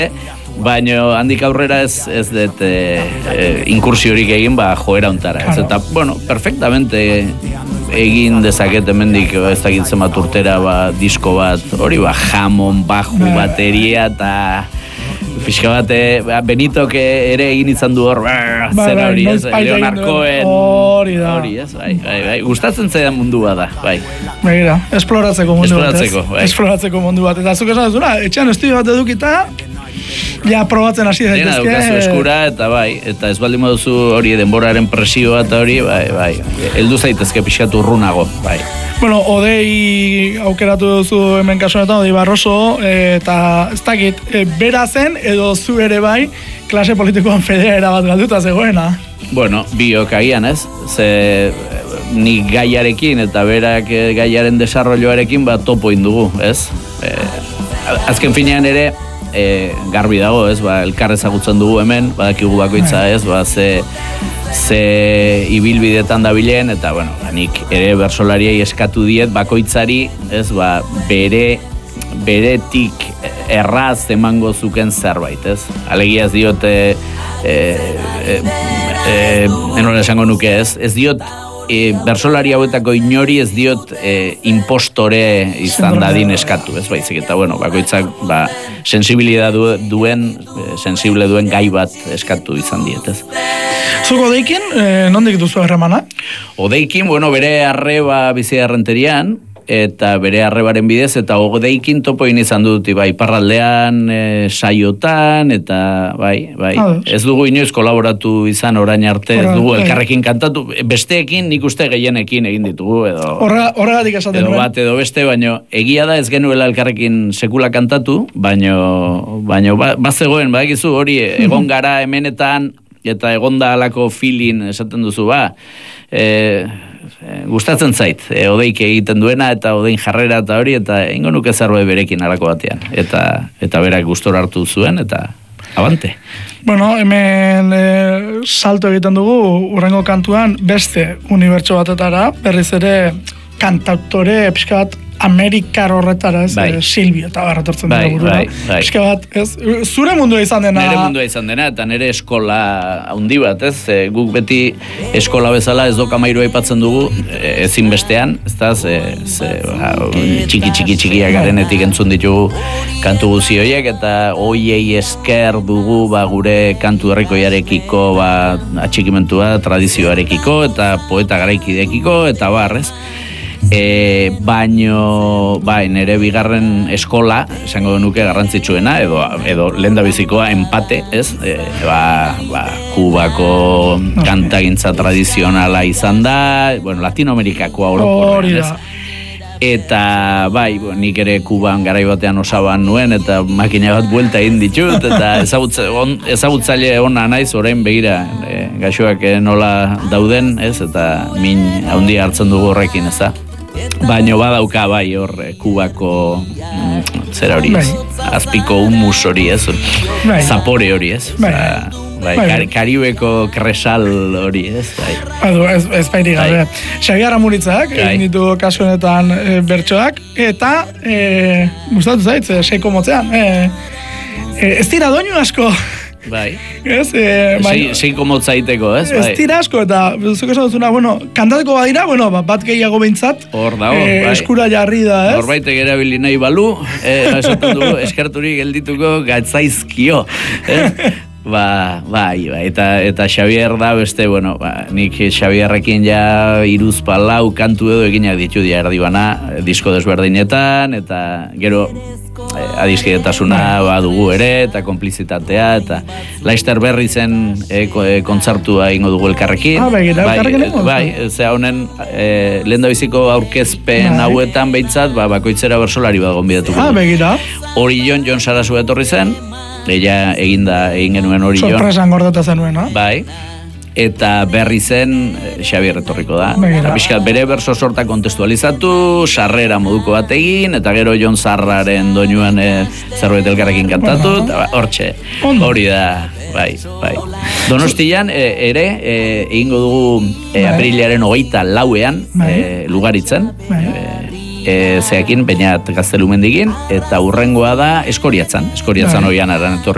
baina handik aurrera ez dut inkursiorik egin joera ontara. Claro. Eta, bueno, perfectamente egin dezaket hemendik ez dakit zenbat urtera disko bat, hori jamon, baju, bateria eta pixka bat, Benitok ere egin izan du hor, zera hori, Leonard Cohen, hori, ez, bai, gustatzen zaidan mundua da, bai. Begira, esploratzeko mundu bat, eta zuk esan duzuna, etxean estudio bat edukita, ja probatzen hasi daitezke. Dena daukazu eskura, eta bai, eta ez baldin baduzu hori denboraren presioa eta hori, bai, heldu zaitezke pixkatu urrunago, bai. Bueno, Odei aukeratu duzu hemen kasu honetan, Odei Barroso, eta ez dakit, bera zen edo zu ere bai, klase politikoan federa bat galduta zegoena. Bueno, biok agian ez, ze nik gaiarekin eta berak gaiaren desarrolloarekin topo indugu, ez? Azken finean ere, garbi dago, ez, elkar ezagutzen dugu hemen, badakigu bakoitza, ez, ze ibilbidetan dabilen, eta, bueno, nik ere bersolariei eskatu diet bakoitzari, ez, beretik erraz emango zuken zerbait, ez? Alegia ez diot, enola esango nuke, ez diot, bersolari hauetako inori ez diot impostore izan dadin eskatu, ez baizik, eta bueno, bakoitzak sensibilidad sensible duen gai bat eskatu izan diet, ez. Zuk Odeikin, nondik duzu harremana? Odeikin, bueno, bere arreba bizi errenterian, eta bere arrebaren bidez, eta Odeikin topo izan dut, bai, iparraldean, saiotan, eta bai, ez dugu inoiz kolaboratu izan orain arte, ez dugu elkarrekin kantatu, besteekin nik uste gehienekin egin ditugu, edo horregatik esaten edo bat edo beste, baino egia da ez genuela elkarrekin sekula kantatu, baino bazegoen, badakizu hori, egon gara hemenetan, eta egonda alako feeling esaten duzu, gustatzen zait, Odeik egiten duena eta Odein jarrera eta hori, eta ingo nuke zerbait berekin alako batean, eta berak gustora hartu zuen, eta abante. Bueno, hemen salto egiten dugu, urrengo kantuan beste unibertso batetara, berriz ere kantautore pixkat Amerikar horretara, ez, Silvio eta barretortzen dira burura. Pixka bat, ez, zure mundua izan dena. Nere mundua izan dena, eta nere eskola handi bat, ez, guk beti eskola bezala ez doka mairu aipatzen dugu, ezin bestean, ez da, txiki-txikiak garenetik entzun ditugu kantu guzi horiek, eta hoiei esker dugu gure kantu herrikoiarekiko atxikimentua, tradizioarekiko, eta poeta garaikideekiko, eta barrez. Baino nere bigarren eskola esango nuke garrantzitsuena edo lehendabizikoa empate, ez? Kubako kantagintza tradizionala izan da, bueno, Latinoamerikakoa orokorrean, ez? Eta nik ere Kuban garai batean osaban nuen, eta makina bat buelta egin ditut, eta ezagutzaile ona naiz, orain begira gaixoak nola dauden, ez? Eta min handia hartzen dugu horrekin, ez da? Baino badauka hor Kubako zera hori, ez? Azpiko humus hori, ez? Zapore hori, ez? Karibeko kresal hori, ez? Ez bairik gabe. Xabiar Amuritzak egin ditu kasu honetan bertsoak, eta gustatu zait, seiko motzean. Ez dira doinu asko. Bai. Seiko motzaiteko, ez? Ez dira asko, eta zuk esan duzuna, kantateko badira, bat gehiago behintzat. Hor dago, eskura jarri da, ez? Horbaitek erabili nahi balu, esaten dugu, eskerturik geldituko gatzaizkio, ez? Eta Xabier da beste, nik Xabierrekin ja 3-4 kantu edo eginak ditu dia erdibana, disko desberdinetan, eta gero adiskidetasuna dugu ere, eta konplizitatea, eta Laster Berri zen kontzertua ingo dugu elkarrekin. Zea honen lehendabiziko aurkezpen hauetan behintzat, bakoitzera bersolari bat gonbidatuko. Hori Jon Sarasua etorri zen, ella egin genuen hori Jon. Sorpresan gordeta zenuen, no? Bai. Eta berri zen Xabier etorriko da. Piskat bere berso sorta kontestualizatu, sarrera moduko bat egin, eta gero Jon Sarraren doinuan zerbait elkarrekin kantatu, eta hortxe, hori da, bai. Donostian ere, egingo dugu aprilaren 24ean, Lugaritzen, zeakin, Peñat Gaztelumendigin, eta hurrengoa da Eskoriatzan oian aran etorri